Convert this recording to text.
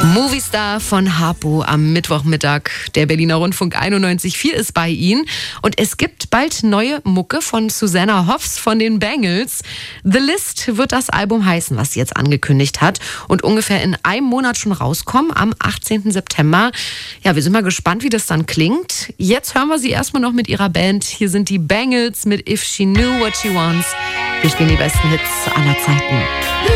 Movistar von Harpo am Mittwochmittag. Der Berliner Rundfunk 91.4 ist bei Ihnen. Und es gibt bald neue Mucke von Susanna Hoffs von den Bangles. The List wird das Album heißen, was sie jetzt angekündigt hat. Und ungefähr in einem Monat schon rauskommen, am 18. September. Ja, wir sind mal gespannt, wie das dann klingt. Jetzt hören wir sie erstmal noch mit ihrer Band. Hier sind die Bangles mit If She Knew What She Wants. Wir spielen die besten Hits aller Zeiten.